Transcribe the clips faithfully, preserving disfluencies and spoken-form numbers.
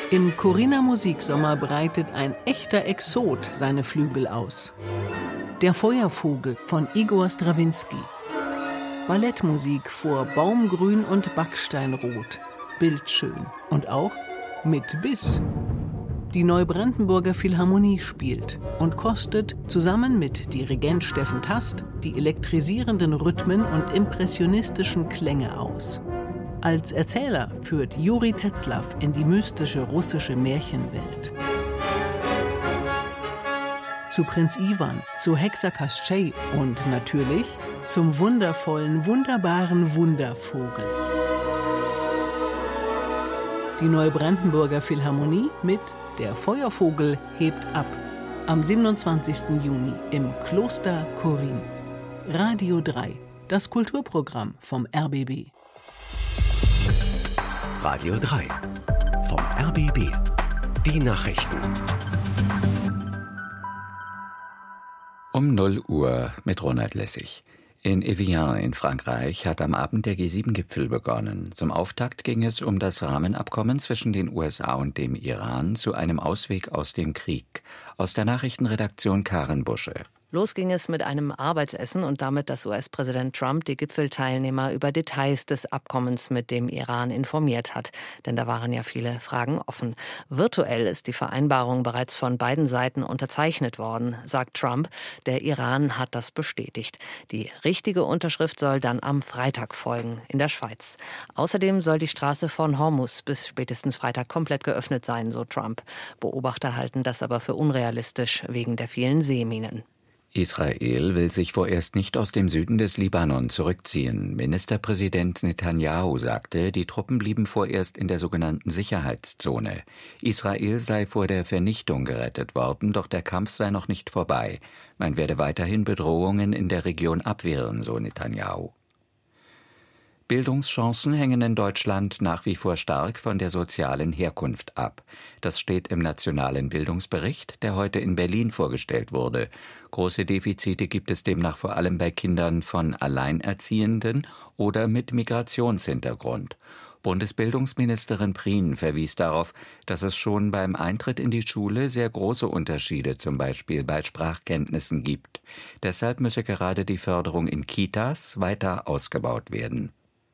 Im Corinna Musiksommer breitet ein echter Exot seine Flügel aus. Der Feuervogel von Igor Strawinski. Ballettmusik vor Baumgrün und Backsteinrot. Bildschön und auch mit Biss. Die Neubrandenburger Philharmonie spielt und kostet zusammen mit Dirigent Steffen Tast die elektrisierenden Rhythmen und impressionistischen Klänge aus. Als Erzähler führt Juri Tetzlaff in die mystische russische Märchenwelt. Zu Prinz Iwan, zu Hexer Kastschei und natürlich zum wundervollen, wunderbaren Wundervogel. Die Neubrandenburger Philharmonie mit Der Feuervogel hebt ab. Am siebenundzwanzigsten Juni im Kloster Chorin. Radio drei, das Kulturprogramm vom R B B. Radio drei vom R B B. Die Nachrichten. Um null Uhr mit Ronald Lessig. In Evian in Frankreich hat am Abend der G sieben Gipfel begonnen. Zum Auftakt ging es um das Rahmenabkommen zwischen den U S A und dem Iran zu einem Ausweg aus dem Krieg. Aus der Nachrichtenredaktion Karen Busche. Los ging es mit einem Arbeitsessen und damit, dass U S-Präsident Trump die Gipfelteilnehmer über Details des Abkommens mit dem Iran informiert hat. Denn da waren ja viele Fragen offen. Virtuell ist die Vereinbarung bereits von beiden Seiten unterzeichnet worden, sagt Trump. Der Iran hat das bestätigt. Die richtige Unterschrift soll dann am Freitag folgen, in der Schweiz. Außerdem soll die Straße von Hormuz bis spätestens Freitag komplett geöffnet sein, so Trump. Beobachter halten das aber für unrealistisch wegen der vielen Seeminen. Israel will sich vorerst nicht aus dem Süden des Libanon zurückziehen. Ministerpräsident Netanyahu sagte, die Truppen blieben vorerst in der sogenannten Sicherheitszone. Israel sei vor der Vernichtung gerettet worden, doch der Kampf sei noch nicht vorbei. Man werde weiterhin Bedrohungen in der Region abwehren, so Netanyahu. Bildungschancen hängen in Deutschland nach wie vor stark von der sozialen Herkunft ab. Das steht im Nationalen Bildungsbericht, der heute in Berlin vorgestellt wurde. Große Defizite gibt es demnach vor allem bei Kindern von Alleinerziehenden oder mit Migrationshintergrund. Bundesbildungsministerin Prien verwies darauf, dass es schon beim Eintritt in die Schule sehr große Unterschiede zum Beispiel bei Sprachkenntnissen gibt. Deshalb müsse gerade die Förderung in Kitas weiter ausgebaut werden.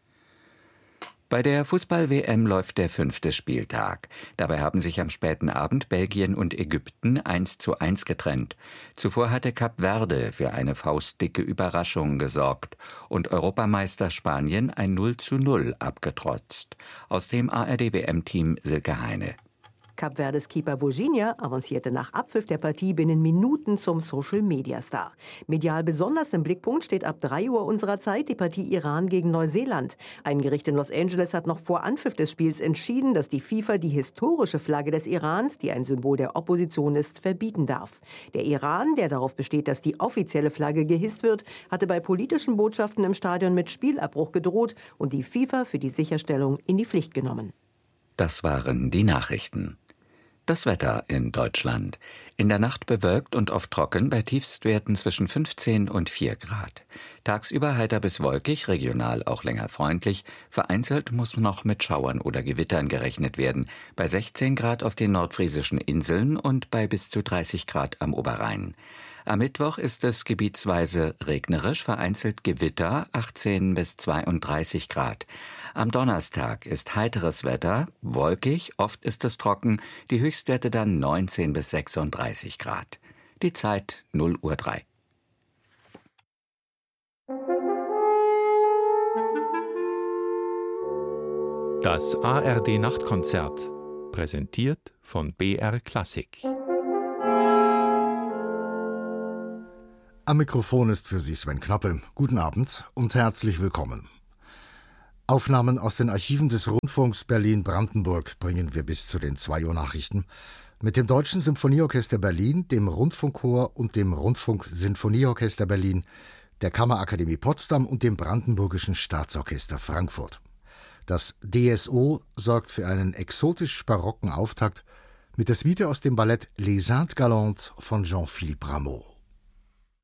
Bei der Fußball-W M läuft der fünfte Spieltag. Dabei haben sich am späten Abend Belgien und Ägypten eins zu eins getrennt. Zuvor hatte Kap Verde für eine faustdicke Überraschung gesorgt und Europameister Spanien ein null zu null abgetrotzt. Aus dem A R D W M-Team Silke Heine. Kap Verdes Keeper Virginia avancierte nach Abpfiff der Partie binnen Minuten zum Social-Media-Star. Medial besonders im Blickpunkt steht ab drei Uhr unserer Zeit die Partie Iran gegen Neuseeland. Ein Gericht in Los Angeles hat noch vor Anpfiff des Spiels entschieden, dass die FIFA die historische Flagge des Irans, die ein Symbol der Opposition ist, verbieten darf. Der Iran, der darauf besteht, dass die offizielle Flagge gehisst wird, hatte bei politischen Botschaften im Stadion mit Spielabbruch gedroht und die FIFA für die Sicherstellung in die Pflicht genommen. Das waren die Nachrichten. Das Wetter in Deutschland. In der Nacht bewölkt und oft trocken, bei Tiefstwerten zwischen fünfzehn und vier Grad. Tagsüber heiter bis wolkig, regional auch länger freundlich. Vereinzelt muss noch mit Schauern oder Gewittern gerechnet werden. Bei sechzehn Grad auf den nordfriesischen Inseln und bei bis zu dreißig Grad am Oberrhein. Am Mittwoch ist es gebietsweise regnerisch, vereinzelt Gewitter, achtzehn bis zweiunddreißig Grad. Am Donnerstag ist heiteres Wetter, wolkig, oft ist es trocken, die Höchstwerte dann neunzehn bis sechsunddreißig Grad. Die Zeit null Uhr drei. Das A R D-Nachtkonzert, präsentiert von B R Klassik. Am Mikrofon ist für Sie Sven Knoppe. Guten Abend und herzlich willkommen. Aufnahmen aus den Archiven des Rundfunks Berlin-Brandenburg bringen wir bis zu den zwei Uhr Nachrichten. Mit dem Deutschen Symphonieorchester Berlin, dem Rundfunkchor und dem Rundfunk-Sinfonieorchester Berlin, der Kammerakademie Potsdam und dem Brandenburgischen Staatsorchester Frankfurt. Das D S O sorgt für einen exotisch-barocken Auftakt mit der Suite aus dem Ballett Les Indes Galantes von Jean-Philippe Rameau.